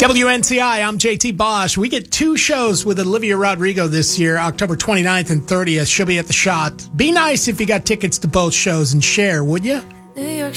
WNCI, I'm JT Bosch. We get 2 shows with Olivia Rodrigo this year, October 29th and 30th. She'll be at the Shot. Be nice if you got tickets to both shows and share, would you? New York